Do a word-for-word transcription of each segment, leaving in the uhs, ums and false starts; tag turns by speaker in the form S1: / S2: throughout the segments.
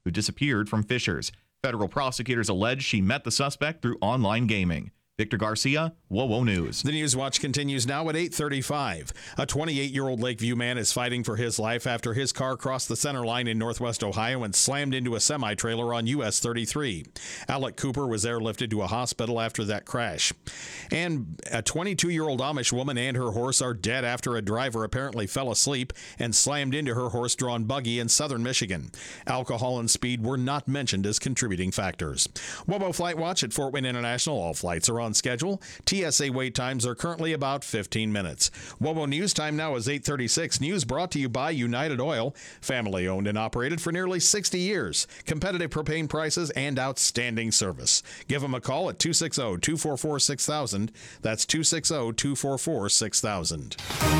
S1: who disappeared from Fishers. Federal prosecutors allege she met the suspect through online gaming. Victor Garcia, WOWO News.
S2: The News Watch continues now at eight thirty-five. A twenty-eight-year-old Lakeview man is fighting for his life after his car crossed the center line in northwest Ohio and slammed into a semi-trailer on U S thirty-three. Alec Cooper was airlifted to a hospital after that crash. And a twenty-two-year-old Amish woman and her horse are dead after a driver apparently fell asleep and slammed into her horse-drawn buggy in southern Michigan. Alcohol and speed were not mentioned as contributing factors. WOWO Flight Watch at Fort Wayne International. All flights are on schedule. T S A wait times are currently about fifteen minutes. WOWO News time now is eight thirty-six. News brought to you by United Oil, family owned and operated for nearly sixty years. Competitive propane prices and outstanding service. Give them a call at two six zero, two four four, six thousand. That's two six zero, two four four, six thousand.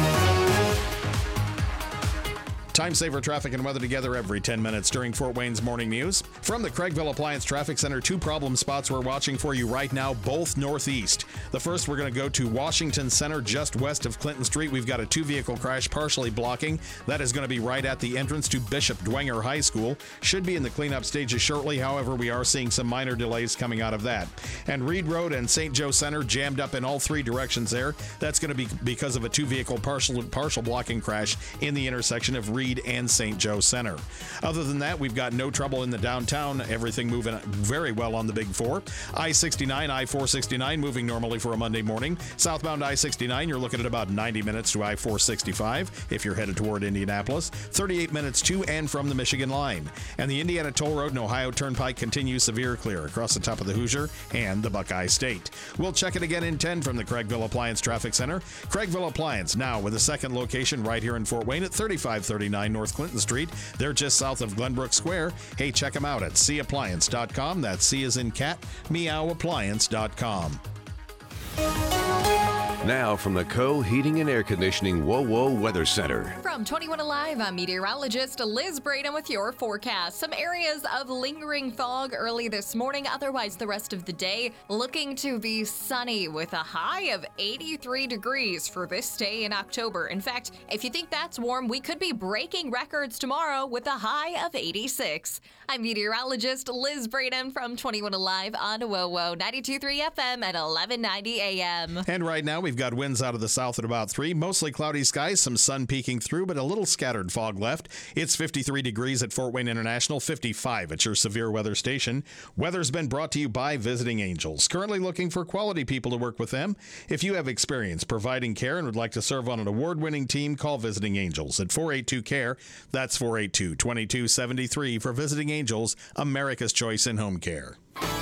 S2: Time saver traffic and weather together every ten minutes during Fort Wayne's morning news. From the Craigville Appliance Traffic Center, two problem spots we're watching for you right now, both northeast. The first, we're going to go to Washington Center, just west of Clinton Street. We've got a two-vehicle crash partially blocking. That is going to be right at the entrance to Bishop Dwenger High School. Should be in the cleanup stages shortly. However, we are seeing some minor delays coming out of that. And Reed Road and Saint Joe Center jammed up in all three directions there. That's going to be because of a two-vehicle partial, partial blocking crash in the intersection of Reed and Saint Joe Center. Other than that, we've got no trouble in the downtown. Everything moving very well on the Big Four. I sixty-nine, I four sixty-nine moving normally for a Monday morning. Southbound I sixty-nine, you're looking at about ninety minutes to I four sixty-five if you're headed toward Indianapolis. thirty-eight minutes to and from the Michigan line. And the Indiana Toll Road and Ohio Turnpike continue severe clear across the top of the Hoosier and the Buckeye State. We'll check it again in ten from the Craigville Appliance Traffic Center. Craigville Appliance now with a second location right here in Fort Wayne at thirty-five thirty-nine North Clinton Street. They're just south of Glenbrook Square. Hey, check them out at c appliance dot com. That's C as in cat, meow appliance dot com.
S3: Now from the Co Heating and Air Conditioning WOWO Weather Center.
S4: From twenty-one Alive, I'm meteorologist Liz Braden with your forecast. Some areas of lingering fog early this morning. Otherwise, the rest of the day looking to be sunny with a high of eighty-three degrees for this day in October. In fact, if you think that's warm, we could be breaking records tomorrow with a high of eighty-six. I'm meteorologist Liz Braden from twenty-one Alive on WOWO ninety-two point three F M at eleven ninety A M.
S2: And right now, we've got winds out of the south at about three. Mostly cloudy skies, some sun peeking through, but a little scattered fog left. It's fifty-three degrees at Fort Wayne International, fifty-five at your severe weather station. Weather's been brought to you by Visiting Angels. Currently looking for quality people to work with them. If you have experience providing care and would like to serve on an award-winning team, call Visiting Angels at four eight two C A R E. That's four eight two, two two seven three for Visiting Angels, America's choice in home care.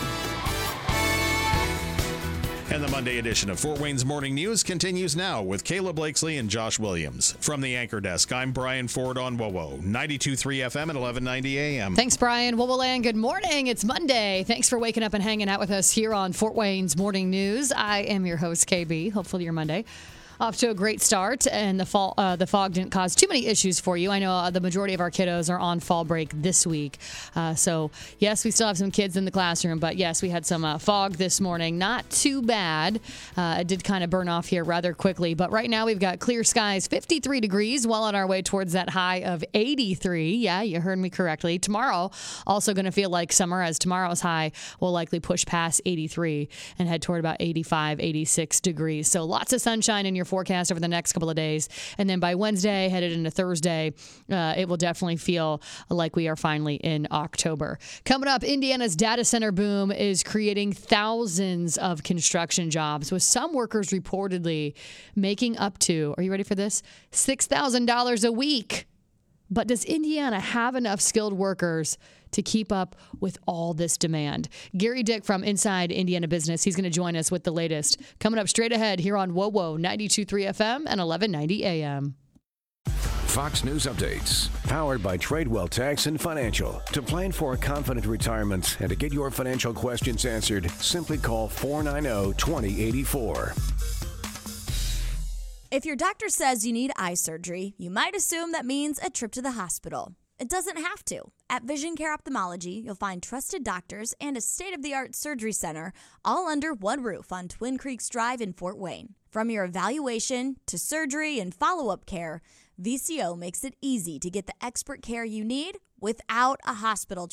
S2: And the Monday edition of Fort Wayne's Morning News continues now with Kayla Blakesley and Josh Williams. From the Anchor Desk, I'm Brian Ford on WOWO, ninety-two point three F M at eleven ninety A M.
S5: Thanks, Brian. WOWO Land, good morning. It's Monday. Thanks for waking up and hanging out with us here on Fort Wayne's Morning News. I am your host, K B. Hopefully your Monday off to a great start, and the fall, uh, the fog didn't cause too many issues for you. I know uh, the majority of our kiddos are on fall break this week. Uh, so, yes, we still have some kids in the classroom, but yes, we had some uh, fog this morning. Not too bad. Uh, it did kind of burn off here rather quickly, but right now we've got clear skies, fifty-three degrees, well on our way towards that high of eighty-three. Yeah, you heard me correctly. Tomorrow, also going to feel like summer, as tomorrow's high will likely push past eighty-three and head toward about eighty-five, eighty-six degrees. So lots of sunshine in your forecast over the next couple of days. And then by Wednesday, headed into Thursday, uh, it will definitely feel like we are finally in October. Coming up, Indiana's data center boom is creating thousands of construction jobs, with some workers reportedly making up to, are you ready for this? six thousand dollars a week. But does Indiana have enough skilled workers to keep up with all this demand? Gary Dick from Inside Indiana Business, he's going to join us with the latest. Coming up straight ahead here on WOWO ninety-two point three F M and eleven ninety A M.
S3: Fox News Updates, powered by Tradewell Tax and Financial. To plan for a confident retirement and to get your financial questions answered, simply call four nine zero, two zero eight four.
S6: If your doctor says you need eye surgery, you might assume that means a trip to the hospital. It doesn't have to. At Vision Care Ophthalmology, you'll find trusted doctors and a state-of-the-art surgery center all under one roof on Twin Creeks Drive in Fort Wayne. From your evaluation to surgery and follow-up care, V C O makes it easy to get the expert care you need without a hospital